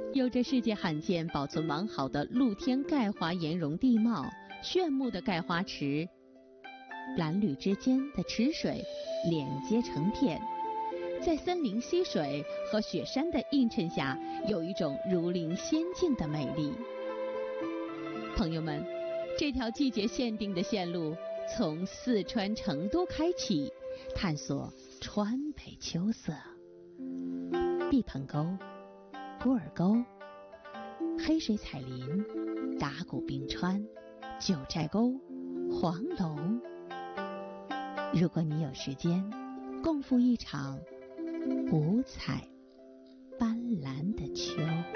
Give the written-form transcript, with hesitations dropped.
有着世界罕见、保存完好的露天钙华岩溶地貌，炫目的钙花池，蓝绿之间的池水连接成片，在森林溪水和雪山的映衬下，有一种如临仙境的美丽。朋友们，这条季节限定的线路从四川成都开启，探索川北秋色。毕棚沟、孤儿沟、黑水彩林、达古冰川、九寨沟、黄龙。如果你有时间，共赴一场五彩斑斓的秋。